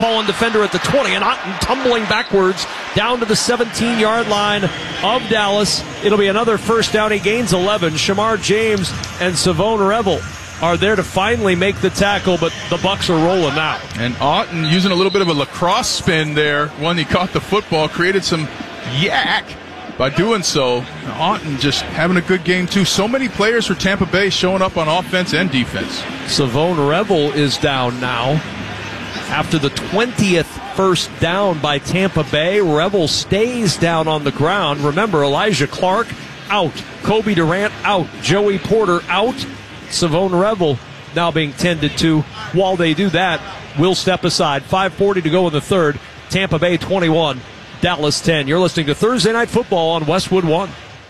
Ball and defender at the 20, and Otten tumbling backwards down to the 17-yard line of Dallas. It'll be another first down. He gains 11. Shamar James and Savone Revel are there to finally make the tackle, but the Bucs are rolling now. And Otten using a little bit of a lacrosse spin there when he caught the football, created some yak by doing so. Otten just having a good game, too. So many players for Tampa Bay showing up on offense and defense. Savone Revel is down now. After the 20th first down by Tampa Bay, Revel stays down on the ground. Remember, Elijah Clark out. Kobe Durant out. Joey Porter out. Savone Revel now being tended to. While they do that, we'll step aside. 5:40 to go in the third. Tampa Bay 21, Dallas 10. You're listening to Thursday Night Football on Westwood One.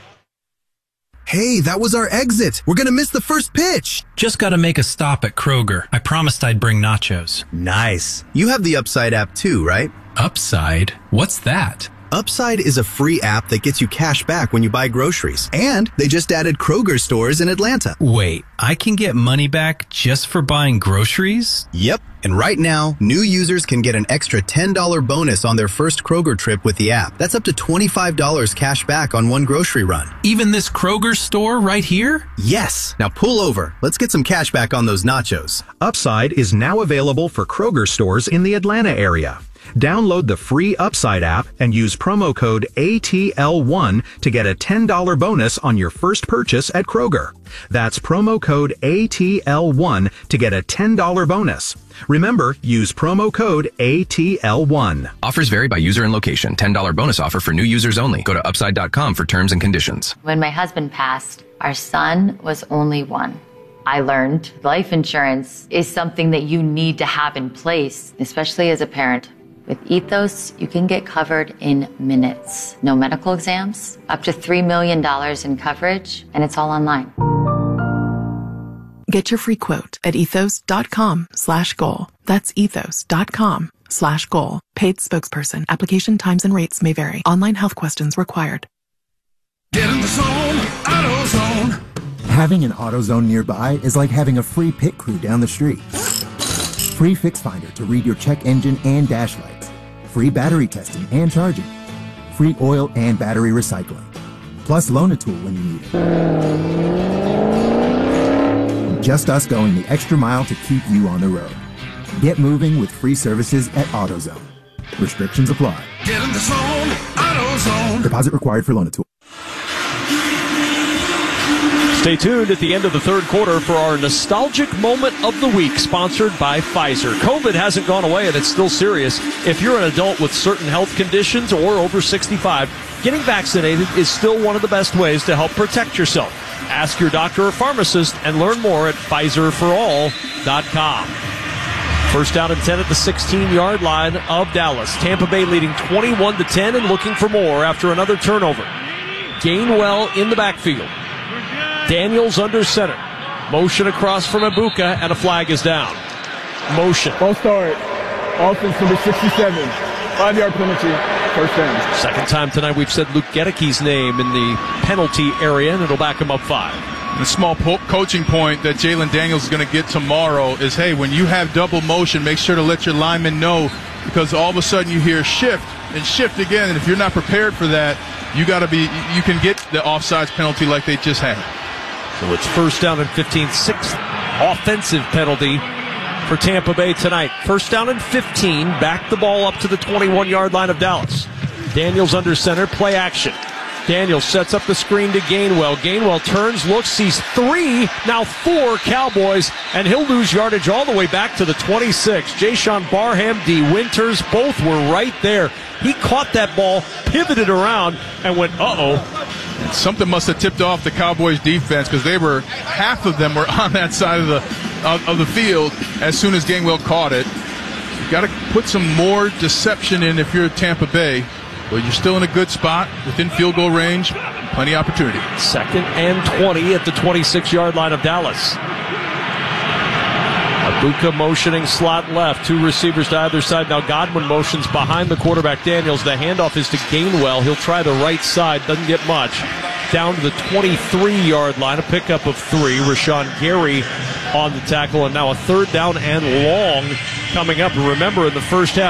Hey, that was our exit. We're going to miss the first pitch. Just got to make a stop at Kroger. I promised I'd bring nachos. Nice. You have the Upside app too, right? Upside? What's that? Upside is a free app that gets you cash back when you buy groceries. And they just added Kroger stores in Atlanta. Wait, I can get money back just for buying groceries? Yep. And right now, new users can get an extra $10 bonus on their first Kroger trip with the app. That's up to $25 cash back on one grocery run. Even this Kroger store right here? Yes. Now pull over. Let's get some cash back on those nachos. Upside is now available for Kroger stores in the Atlanta area. Download the free Upside app and use promo code ATL1 to get a $10 bonus on your first purchase at Kroger. That's promo code ATL1 to get a $10 bonus. Remember, use promo code ATL1. Offers vary by user and location. $10 bonus offer for new users only. Go to upside.com for terms and conditions. When my husband passed, our son was only one. I learned life insurance is something that you need to have in place, especially as a parent. With Ethos, you can get covered in minutes. No medical exams, up to $3 million in coverage, and it's all online. Get your free quote at ethos.com/goal. That's ethos.com/goal. Paid spokesperson. Application times and rates may vary. Online health questions required. Get in the zone, AutoZone. Having an AutoZone nearby is like having a free pit crew down the street. Free Fix Finder to read your check engine and dash lights. Free battery testing and charging. Free oil and battery recycling. Plus loan a tool when you need it. Just us going the extra mile to keep you on the road. Get moving with free services at AutoZone. Restrictions apply. Get in the zone, AutoZone. Deposit required for loan a tool. Stay tuned at the end of the third quarter for our nostalgic moment of the week, sponsored by Pfizer. COVID hasn't gone away, and it's still serious. If you're an adult with certain health conditions or over 65, getting vaccinated is still one of the best ways to help protect yourself. Ask your doctor or pharmacist and learn more at PfizerForAll.com. First down and 10 at the 16-yard line of Dallas. Tampa Bay leading 21-10 and looking for more after another turnover. Gainwell in the backfield. Daniels under center. Motion across from Ibuka, and a flag is down. Motion. Ball start. Offense number 67. 5-yard penalty. First down. Second time tonight we've said Luke Gedecke's name in the penalty area, and it'll back him up 5. The small coaching point that Jalen Daniels is going to get tomorrow is, hey, when you have double motion, make sure to let your linemen know, because all of a sudden you hear shift and shift again, and if you're not prepared for that, you can get the offsides penalty like they just had. So it's first down and 15, 6th offensive penalty for Tampa Bay tonight. First down and 15, back the ball up to the 21-yard line of Dallas. Daniels under center, play action. Daniels sets up the screen to Gainwell. Gainwell turns, looks, sees 3, now 4 Cowboys, and he'll lose yardage all the way back to the 26. Jason Barham, D. Winters, both were right there. He caught that ball, pivoted around, and went, uh-oh. Something must have tipped off the Cowboys defense, because half of them were on that side of the field as soon as Gainwell caught it. You got to put some more deception in if you're Tampa Bay, but you're still in a good spot within field goal range. Plenty of opportunity. Second and 20 at the 26-yard line of Dallas. Ibuka motioning slot left. 2 receivers to either side. Now Godwin motions behind the quarterback Daniels. The handoff is to Gainwell. He'll try the right side. Doesn't get much. Down to the 23-yard line. A pickup of 3. Rashawn Gary on the tackle. And now a third down and long coming up. Remember, in the first half,